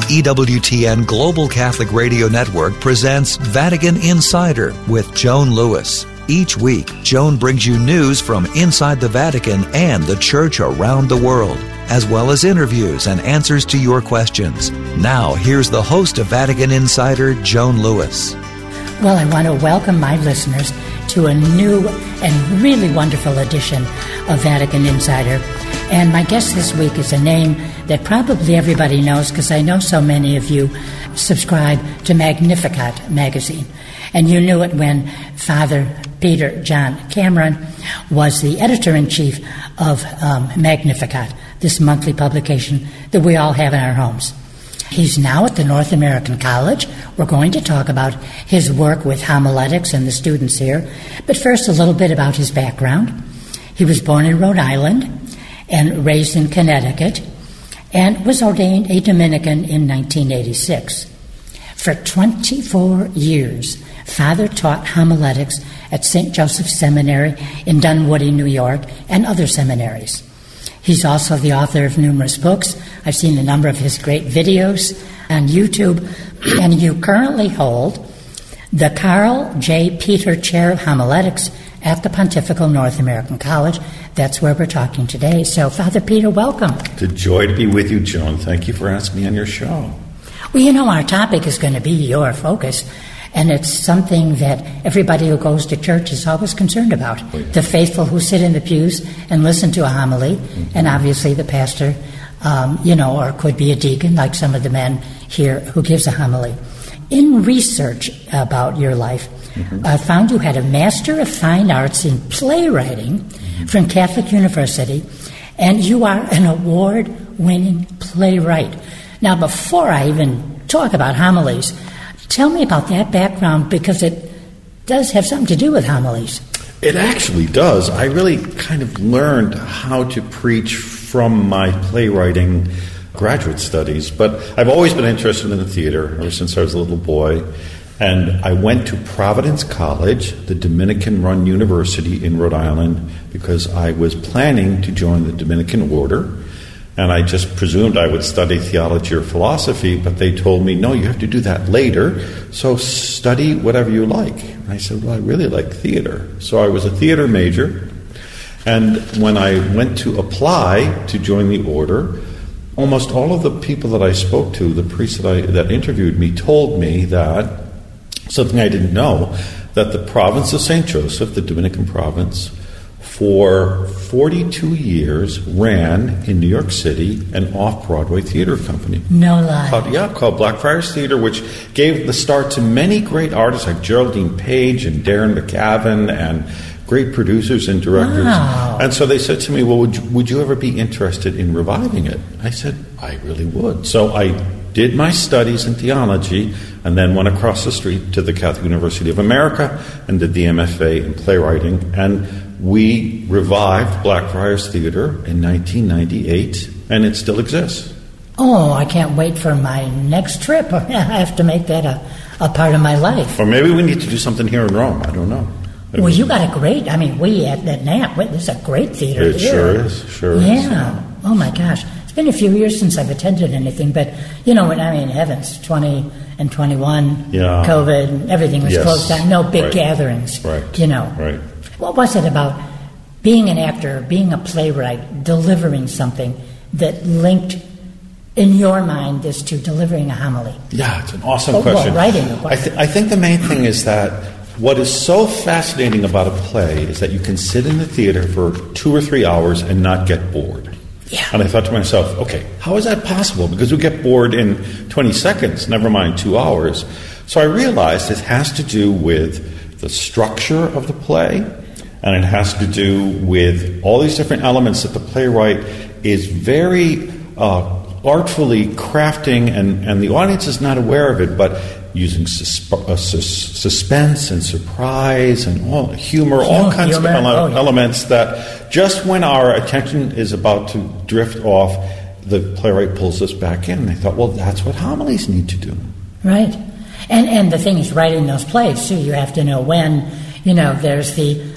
EWTN Global Catholic Radio Network presents Vatican Insider with Joan Lewis. Each week, Joan brings you news from inside the Vatican and the Church around the world, as well as interviews and answers to your questions. Now, here's the host of Vatican Insider, Joan Lewis. Well, I want to welcome my listeners to a new and really wonderful edition of Vatican Insider. And my guest this week is a name that probably everybody knows because I know so many of you subscribe to Magnificat magazine. And you knew it when Father Peter John Cameron was the editor-in-chief of Magnificat, this monthly publication that we all have in our homes. He's now at the North American College. We're going to talk about his work with homiletics and the students here. But first, a little bit about his background. He was born in Rhode Island and raised in Connecticut, and was ordained a Dominican in 1986. For 24 years, Father taught homiletics at St. Joseph's Seminary in Dunwoody, New York, and other seminaries. He's also the author of numerous books. I've seen a number of his great videos on YouTube, and you currently hold the Carl J. Peter Chair of Homiletics at the Pontifical North American College. That's where we're talking today. So, Father Peter, welcome. It's a joy to be with you, Joan. Thank you for asking me on your show. Well, you know, our topic is going to be your focus, and it's something that everybody who goes to church is always concerned about. Oh, yeah. The faithful who sit in the pews and listen to a homily, and obviously the pastor, or could be a deacon, like some of the men here who gives a homily. In research about your life, I found you had a Master of Fine Arts in Playwriting from Catholic University, and you are an award-winning playwright. Now, before I even talk about homilies, tell me about that background, because it does have something to do with homilies. It actually does. I really kind of learned how to preach from my playwriting graduate studies, but I've always been interested in the theater ever since I was a little boy. And I went to Providence College, the Dominican-run university in Rhode Island, because I was planning to join the Dominican order. And I just presumed I would study theology or philosophy, but they told me, no, you have to do that later, so study whatever you like. And I said, well, I really like theater. So I was a theater major. And when I went to apply to join the order, almost all of the people that I spoke to, the priests that interviewed me, told me that something I didn't know, that the province of St. Joseph, the Dominican province, for 42 years ran in New York City an off-Broadway theater company. No lie. Called Blackfriars Theater, which gave the start to many great artists like Geraldine Page and Darren McGavin and great producers and directors. Wow. And so they said to me, well, would you ever be interested in reviving it? I said, I really would. So I did my studies in theology and then went across the street to the Catholic University of America and did the MFA in playwriting. And we revived Blackfriars Theater in 1998, and it still exists. Oh, I can't wait for my next trip. I have to make that a part of my life. Or maybe we need to do something here in Rome. I don't know. Well, you got a great, we at NAP, there's a great theater it here. It sure is. Yeah. Oh, my gosh. It's been a few years since I've attended anything, but, heavens, 20 and 21, COVID, and everything was closed down. No big gatherings, Right. Right. What was it about being an actor, being a playwright, delivering something that linked, in your mind, this to delivering a homily? Yeah, it's an awesome question. Well, writing a question. I think the main thing is that what is so fascinating about a play is that you can sit in the theater for 2 or 3 hours and not get bored. Yeah. And I thought to myself, okay, how is that possible? Because we get bored in 20 seconds, never mind 2 hours. So I realized it has to do with the structure of the play, and it has to do with all these different elements that the playwright is very artfully crafting, and the audience is not aware of it, but using suspense and surprise and all humor, all kinds of elements that just when our attention is about to drift off, the playwright pulls us back in. And I thought, well, that's what homilies need to do. Right. And the thing is, writing those plays, too, you have to know when, there's the